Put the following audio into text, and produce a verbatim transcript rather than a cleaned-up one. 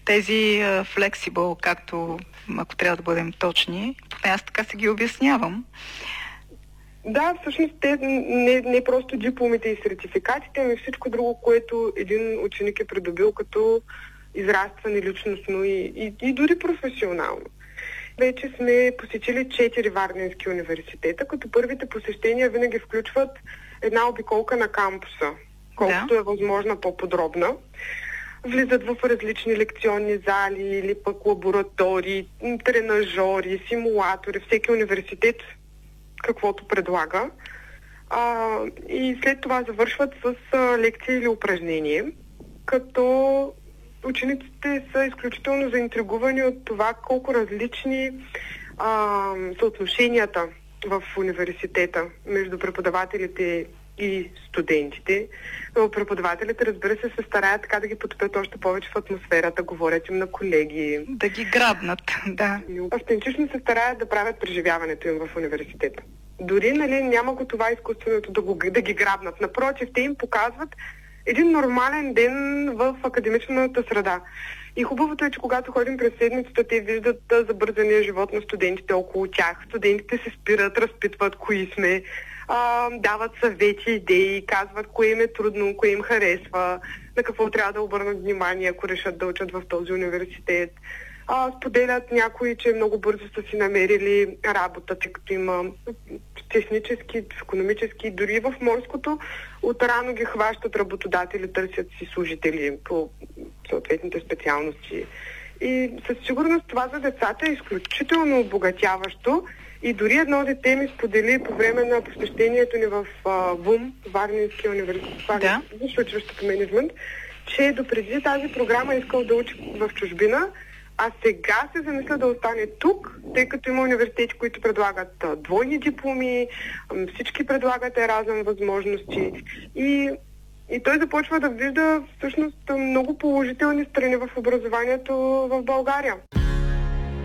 тези flexible, както ако трябва да бъдем точни, поне аз така се ги обяснявам. Да, всъщност те не, не просто дипломите и сертификатите, ами всичко друго, което един ученик е придобил като израстване личностно и, и, и дори професионално. Вече сме посетили четири варненски университета, като първите посещения винаги включват една обиколка на кампуса, колкото да. е възможно по-подробна. Влизат в различни лекционни зали или пък лаборатории, тренажери, симулатори, всеки университет каквото предлага. А, и след това завършват с а, лекция или упражнение, като учениците са изключително заинтригувани от това колко различни а, са отношенията в университета между преподавателите и студентите. Но преподавателите, разбира се, се стараят така да ги потопят още повече в атмосферата, говорят им на колеги. Да ги грабнат, да. Автентично се стараят да правят преживяването им в университета. Дори, нали, няма го това изкуственото да, го, да ги грабнат. Напротив, те им показват един нормален ден в академичната среда. И хубавото е, че когато ходим през седмицата, те виждат забързания живот на студентите около тях. Студентите се спират, разпитват кои сме, а, дават съвети, идеи, казват кое им е трудно, кое им харесва, на какво трябва да обърнат внимание, ако решат да учат в този университет. А, споделят някои, че много бързо са си намерили работа, тъй като има технически, икономически, дори в морското. Отрано ги хващат работодатели, търсят си служители по съответните специалности. И със сигурност това за децата е изключително обогатяващо. И дори едно дете ми сподели по време на посещението ни в ВУМ, Варненския университет, да. Висше училище по мениджмънт, че допреди тази програма искал да учи в чужбина, а сега се замисля да остане тук, тъй като има университети, които предлагат двойни дипломи, всички предлагат еразъм възможности и, и той започва да вижда всъщност много положителни страни в образованието в България.